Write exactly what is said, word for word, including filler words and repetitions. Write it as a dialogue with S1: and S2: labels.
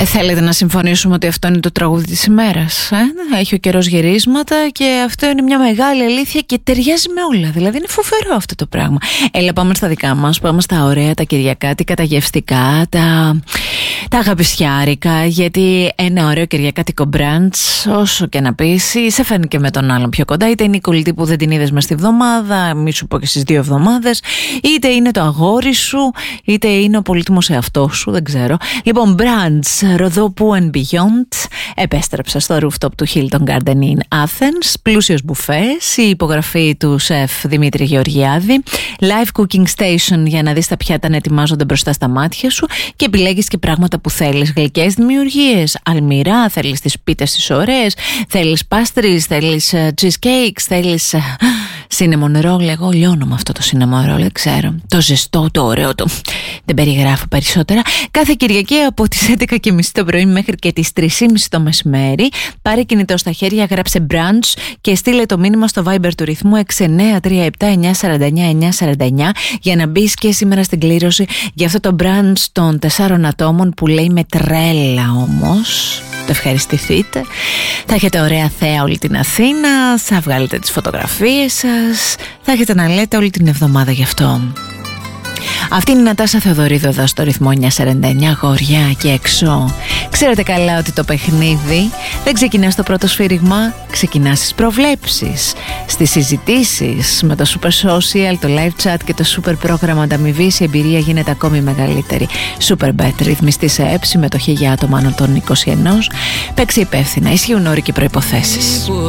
S1: Ε, θέλετε να συμφωνήσουμε ότι αυτό είναι το τραγούδι της ημέρας? Ε? Έχει ο καιρός γυρίσματα και αυτό είναι μια μεγάλη αλήθεια και ταιριάζει με όλα. Δηλαδή είναι φοβερό αυτό το πράγμα. Έλα, πάμε στα δικά μας, πάμε στα ωραία, τα κυριακάτικα, τα γευστικά, τα, τα αγαπησιάρικα. Γιατί ένα ωραίο κυριακάτικο μπραντς, όσο και να πεις, σε φαίνεται με τον άλλον πιο κοντά. Είτε είναι η κολλητή που δεν την είδες μες στη βδομάδα, μη σου πω και στις δύο εβδομάδες, είτε είναι το αγόρι σου, είτε είναι ο πολύτιμος εαυτός σου, δεν ξέρω. Λοιπόν, brunch, Ροδό Poo and Beyond, επέστρεψα στο rooftop του Hilton Garden Inn Athens, πλούσιος μπουφές, η υπογραφή του σεφ Δημήτρη Γεωργιάδη, live cooking station για να δεις τα πιάτα να ετοιμάζονται μπροστά στα μάτια σου και επιλέγεις και πράγματα που θέλεις, γλυκές δημιουργίες, αλμυρά, θέλεις τις πίτες τις ωραίες, θέλεις pastries, θέλεις uh, cheesecakes, θέλεις uh, cinnamon roll. Εγώ λιώνω με αυτό το cinnamon roll, δεν ξέρω, το ζεστό, το ωραίο, το... δεν περιγράφω περισσότερα. Κάθε Κυριακή από τις έντεκα και μισή το πρωί μέχρι και τις τρεις και μισή το μεσημέρι. Πάρε κινητό στα χέρια, γράψε brunch και στείλε το μήνυμα στο Viber του ρυθμού έξι εννιά τρία επτά εννιά τέσσερα εννιά εννιά τέσσερα εννιά για να μπεις και σήμερα στην κλήρωση για αυτό το brunch των τεσσάρων ατόμων που λέει με τρέλα όμως. Το ευχαριστηθείτε. Θα έχετε ωραία θέα όλη την Αθήνα, θα βγάλετε τις φωτογραφίες σας, θα έχετε να λέτε όλη την εβδομάδα γι' αυτό. Αυτή είναι η Νατάσα Θεοδωρίδου εδώ στο ρυθμό εννιά σαράντα εννιά, αγόρια και έξω. Ξέρετε καλά ότι το παιχνίδι δεν ξεκινά στο πρώτο σφύριγμα, ξεκινά στις προβλέψεις, στις συζητήσεις με το Super Social, το live chat και το super πρόγραμμα ανταμοιβής. Η εμπειρία γίνεται ακόμη μεγαλύτερη. Superbet, ρυθμιστή σε ΕΠ, συμμετοχή για άτομα άνω των είκοσι ένα. Παίξει υπεύθυνα, ισχύουν όροι και προϋποθέσεις.